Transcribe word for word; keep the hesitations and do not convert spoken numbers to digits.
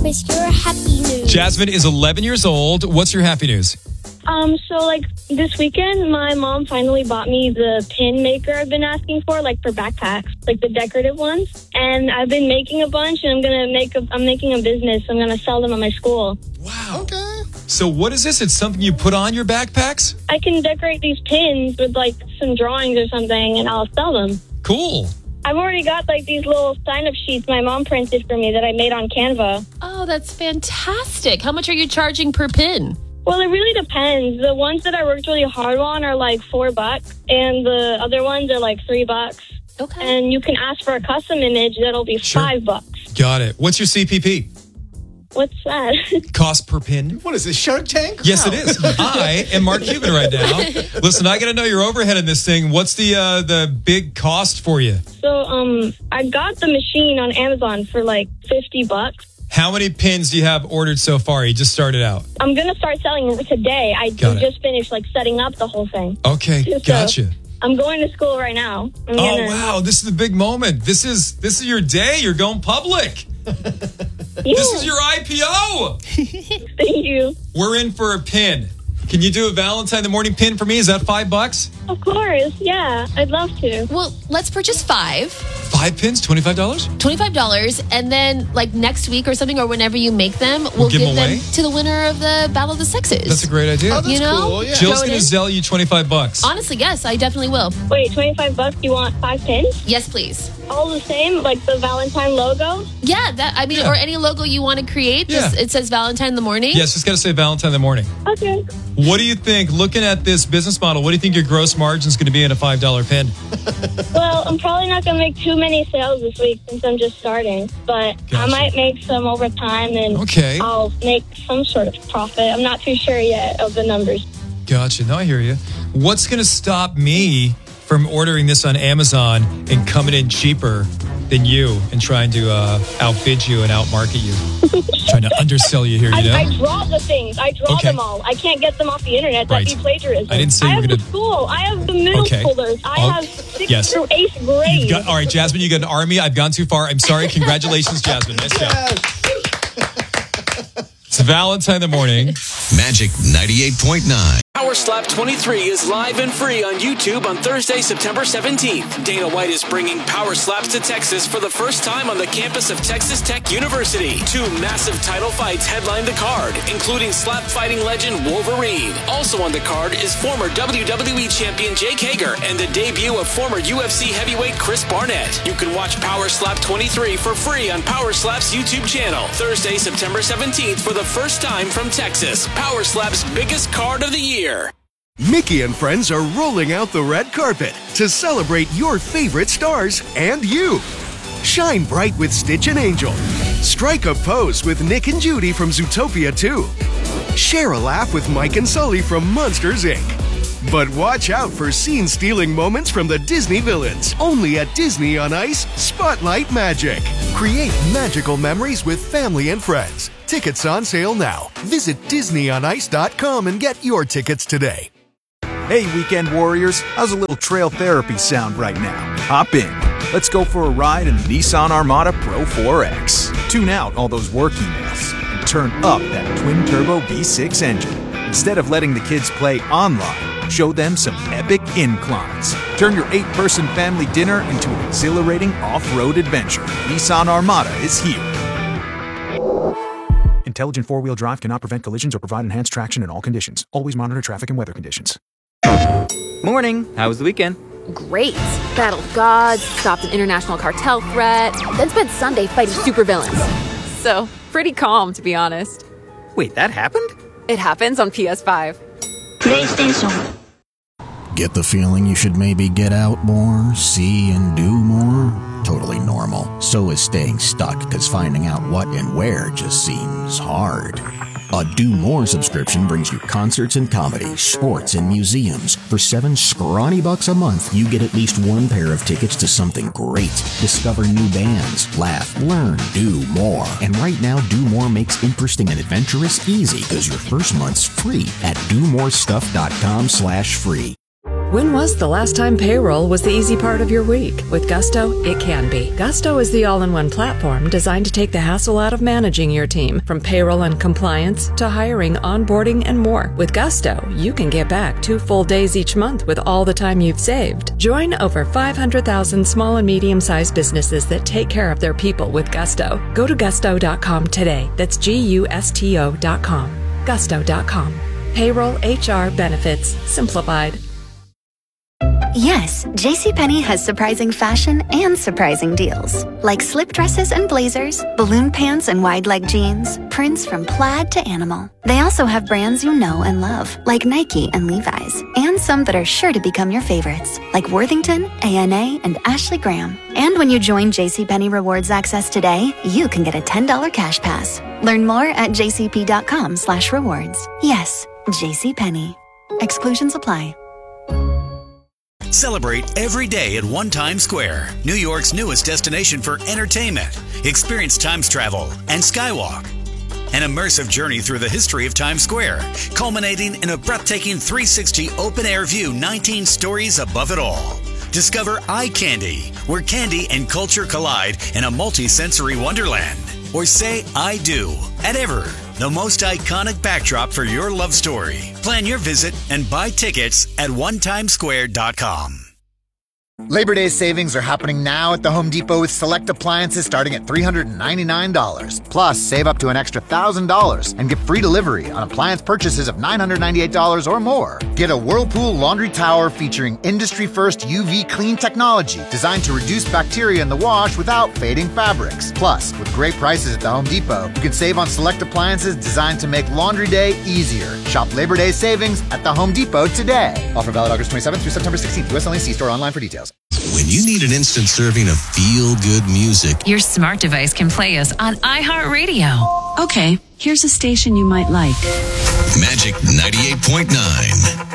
with your happy news. Jasmine is eleven years old. What's your happy news? Um, so, like, this weekend, my mom finally bought me the pin maker I've been asking for, like, for backpacks, like the decorative ones. And I've been making a bunch, and I'm going to make a, I'm making a business. I'm going to sell them at my school. Wow. Okay. So what is this? It's something you put on your backpacks? I can decorate these pins with, like, some drawings or something, and I'll sell them. Cool. I've already got, like, these little sign-up sheets my mom printed for me that I made on Canva. Oh, that's fantastic. How much are you charging per pin? Well, it really depends. The ones that I worked really hard on are like four bucks, and the other ones are like three bucks. Okay. And you can ask for a custom image that'll be Sure. five bucks. Got it. What's your C P P? What's that? Cost per pin? What is this, Shark Tank? Yes, Wow. it is. I am Mark Cuban right now. Listen, I got to know your overhead in this thing. What's the uh, the big cost for you? So, um, I got the machine on Amazon for like fifty bucks. How many pins do you have ordered so far? You just started out. I'm gonna start selling today. I Got it. just finished like setting up the whole thing. Okay, So, gotcha. I'm going to school right now. I'm Oh gonna, wow, this is the big moment. This is this is your day. You're going public. Yeah, This is your I P O. thank you. We're in for a pin. Can you do a Valentine in the morning pin for me? Is that five bucks? Of course, yeah, I'd love to. Well, let's purchase five. Five pins, twenty-five dollars? twenty-five dollars, and then like next week or something, or whenever you make them, we'll give give, them them away? to the winner of the Battle of the Sexes. That's a great idea. Oh, that's You know? cool, yeah. Jill's Throw it going to in. sell you twenty-five bucks. Honestly, yes, I definitely will. Wait, twenty-five bucks? You want five pins? Yes, please. All the same, like the Valentine logo? Yeah, that I mean, Yeah. or any logo you want to create. Just, Yeah. it says Valentine in the morning. Yes, it's got to say Valentine in the morning. Okay. What do you think, looking at this business model, what do you think your gross margin is going to be in a five dollar pin? Well, I'm probably not going to make too many sales this week since I'm just starting, but Gotcha. I might make some over time and Okay. I'll make some sort of profit. I'm not too sure yet of the numbers. Gotcha. No, I hear you. What's going to stop me from ordering this on Amazon and coming in cheaper than you and trying to uh, outbid you and outmarket you? Trying to undersell you here, you know? I, I draw the things. I draw Okay. them all. I can't get them off the internet. That'd Right. be plagiarism. I didn't say I you were have gonna- the school. I have the middle Okay. schoolers. I Oh, have sixth yes. through eighth grade. You've got, all right, Jasmine, you got an army. I've gone too far. I'm sorry. Congratulations, Jasmine. Nice job. Yes. It's Valentine in the morning. Magic ninety-eight point nine. Power Slap twenty-three is live and free on YouTube on Thursday, September seventeenth. Dana White is bringing Power Slaps to Texas for the first time on the campus of Texas Tech University. Two massive title fights headline the card, including slap fighting legend Wolverine. Also on the card is former W W E champion Jake Hager and the debut of former U F C heavyweight Chris Barnett. You can watch Power Slap twenty-three for free on Power Slap's YouTube channel. Thursday, September seventeenth for the first time from Texas. Power Slap's biggest card of the year. Mickey and friends are rolling out the red carpet to celebrate your favorite stars and you. Shine bright with Stitch and Angel. Strike a pose with Nick and Judy from Zootopia two. Share a laugh with Mike and Sully from Monsters, Incorporated. But watch out for scene-stealing moments from the Disney villains. Only at Disney on Ice Spotlight Magic. Create magical memories with family and friends. Tickets on sale now. Visit disney on ice dot com and get your tickets today. Hey, weekend warriors, how's a little trail therapy sound right now? Hop in. Let's go for a ride in the Nissan Armada Pro four X. Tune out all those work emails and turn up that twin-turbo V six engine. Instead of letting the kids play online, show them some epic inclines. Turn your eight-person family dinner into an exhilarating off-road adventure. Nissan Armada is here. Intelligent four-wheel drive cannot prevent collisions or provide enhanced traction in all conditions. Always monitor traffic and weather conditions. Morning. How was the weekend? Great. Battled gods, stopped an international cartel threat, then spent Sunday fighting supervillains. So, pretty calm, to be honest. Wait, that happened? It happens on P S five. PlayStation. Get the feeling you should maybe get out more, see and do more? Totally normal. So is staying stuck, because finding out what and where just seems hard. A Do More subscription brings you concerts and comedy, sports and museums. For seven scrawny bucks a month, you get at least one pair of tickets to something great. Discover new bands, laugh, learn, do more. And right now, Do More makes interesting and adventurous easy, because your first month's free at do more stuff dot com slash free. When was the last time payroll was the easy part of your week? With Gusto, it can be. Gusto is the all-in-one platform designed to take the hassle out of managing your team, from payroll and compliance to hiring, onboarding, and more. With Gusto, you can get back two full days each month with all the time you've saved. Join over five hundred thousand small and medium-sized businesses that take care of their people with Gusto. Go to gusto dot com today. That's G U S T O dot com. gusto dot com. Payroll, H R, benefits, simplified. Yes, JCPenney has surprising fashion and surprising deals. Like slip dresses and blazers, balloon pants and wide leg jeans, prints from plaid to animal. They also have brands you know and love, like Nike and Levi's, and some that are sure to become your favorites, like Worthington, A N A, and Ashley Graham. And when you join JCPenney Rewards Access today, you can get a ten dollars cash pass. Learn more at jcp.com slash rewards. Yes, JCPenney. Exclusions apply. Celebrate every day at One Times Square, New York's newest destination for entertainment. Experience Times travel and Skywalk. An immersive journey through the history of Times Square, culminating in a breathtaking three sixty open-air view, nineteen stories above it all. Discover Eye Candy, where candy and culture collide in a multi-sensory wonderland. Or say I do at Ever, the most iconic backdrop for your love story. Plan your visit and buy tickets at one times square dot com. Labor Day savings are happening now at the Home Depot with select appliances starting at three hundred ninety-nine dollars. Plus, save up to an extra one thousand dollars and get free delivery on appliance purchases of nine hundred ninety-eight dollars or more. Get a Whirlpool laundry tower featuring industry-first U V clean technology designed to reduce bacteria in the wash without fading fabrics. Plus, with great prices at the Home Depot, you can save on select appliances designed to make laundry day easier. Shop Labor Day savings at the Home Depot today. Offer valid August twenty-seventh through September sixteenth. U S only. See store online for details. When you need an instant serving of feel-good music, your smart device can play us on iHeartRadio. Okay, here's a station you might like. Magic ninety-eight point nine.